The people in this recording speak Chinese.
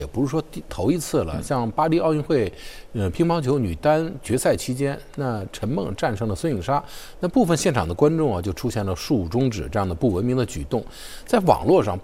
也不是说头一次了，像巴黎奥运会，乒乓球女单决赛期间，那陈梦战胜了孙颖莎，那部分现场的观众啊就出现了竖中指这样的不文明的举动，在网络上